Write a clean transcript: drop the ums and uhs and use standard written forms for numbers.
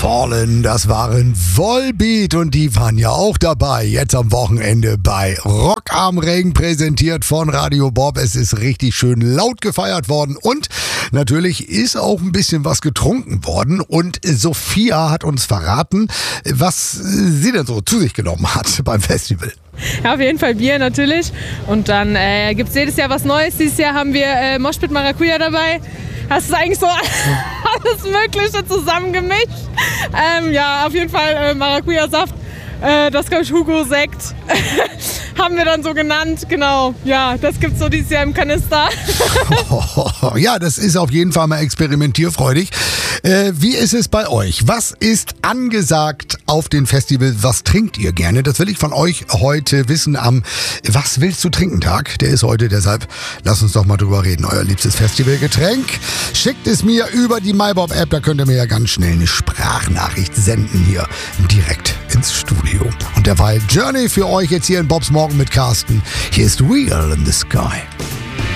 Fallen, das waren Volbeat und die waren ja auch dabei. Jetzt am Wochenende bei Rock am Ring, präsentiert von Radio Bob. Es ist richtig schön laut gefeiert worden und natürlich ist auch ein bisschen was getrunken worden. Und Sophia hat uns verraten, was sie denn so zu sich genommen hat beim Festival. Ja, auf jeden Fall Bier natürlich. Und dann gibt es jedes Jahr was Neues. Dieses Jahr haben wir Moshpit Maracuja dabei. Hast du eigentlich so alles Mögliche zusammengemischt? Ja, auf jeden Fall Maracuja-Saft. Das glaube ich Hugo-Sekt. Haben wir dann so genannt, genau. Ja, das gibt's so dieses Jahr im Kanister. Ja, das ist auf jeden Fall mal experimentierfreudig. Wie ist es bei euch? Was ist angesagt auf den Festivals? Was trinkt ihr gerne? Das will ich von euch heute wissen am Was willst du trinken Tag? Der ist heute, deshalb lasst uns doch mal drüber reden. Euer liebstes Festivalgetränk. Schickt es mir über die MyBob-App, da könnt ihr mir ja ganz schnell eine Sprachnachricht senden hier direkt ins Studio. Und derweil Journey für euch jetzt hier in Bobs Morgen mit Carsten. Hier ist Real in the Sky.